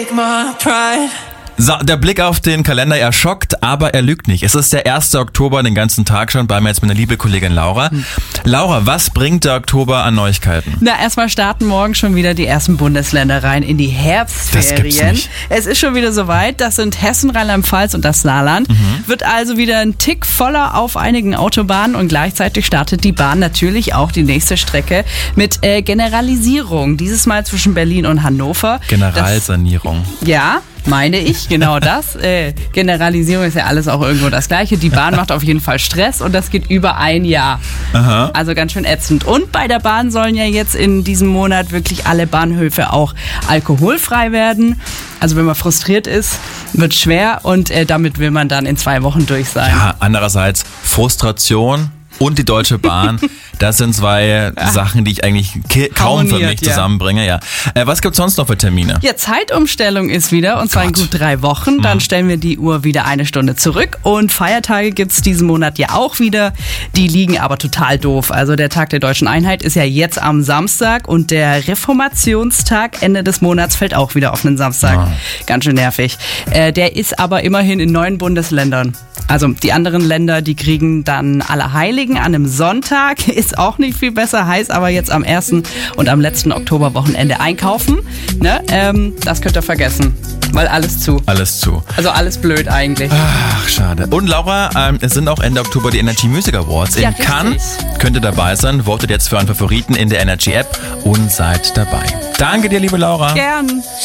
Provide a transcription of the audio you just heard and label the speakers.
Speaker 1: take my pride.
Speaker 2: So, der Blick auf den Kalender, er schockt, aber er lügt nicht. Es ist der 1. Oktober, den ganzen Tag schon, bei mir jetzt meine liebe Kollegin Laura. Laura, was bringt der Oktober an Neuigkeiten?
Speaker 3: Na, erstmal starten morgen schon wieder die ersten Bundesländer rein in die Herbstferien.
Speaker 2: Das gibt's nicht.
Speaker 3: Es ist schon wieder soweit. Das sind Hessen, Rheinland-Pfalz und das Saarland. Wird also wieder ein Tick voller auf einigen Autobahnen und gleichzeitig startet die Bahn natürlich auch die nächste Strecke mit Generalisierung. Dieses Mal zwischen Berlin und Hannover.
Speaker 2: Generalsanierung.
Speaker 3: Ja, meine ich, genau das. Generalisierung ist ja alles auch irgendwo das Gleiche. Die Bahn macht auf jeden Fall Stress und das geht über ein Jahr.
Speaker 2: Aha.
Speaker 3: Also ganz schön ätzend. Und bei der Bahn sollen ja jetzt in diesem Monat wirklich alle Bahnhöfe auch alkoholfrei werden. Also wenn man frustriert ist, wird schwer und damit will man dann in 2 Wochen durch sein.
Speaker 2: Ja, andererseits Frustration und die Deutsche Bahn, das sind 2 Sachen, die ich eigentlich kaum für mich zusammenbringe. Ja. Was gibt's sonst noch für Termine?
Speaker 3: Ja, Zeitumstellung ist wieder und zwar in gut 3 Wochen. Dann stellen wir die Uhr wieder 1 Stunde zurück und Feiertage gibt's diesen Monat ja auch wieder. Die liegen aber total doof. Also der Tag der Deutschen Einheit ist ja jetzt am Samstag und der Reformationstag Ende des Monats fällt auch wieder auf einen Samstag. Ganz schön nervig. Der ist aber immerhin in 9 Bundesländern. Also die anderen Länder, die kriegen dann Allerheiligen an einem Sonntag. Ist auch nicht viel besser, heißt aber jetzt am 1. und am letzten Oktoberwochenende einkaufen. Ne? Das könnt ihr vergessen, weil alles zu.
Speaker 2: Alles zu.
Speaker 3: Also alles blöd eigentlich.
Speaker 2: Ach, schade. Und Laura, es sind auch Ende Oktober die Energy Music Awards in Cannes. Könnt ihr dabei sein, votet jetzt für einen Favoriten in der Energy App und seid dabei. Danke dir, liebe Laura.
Speaker 3: Gern.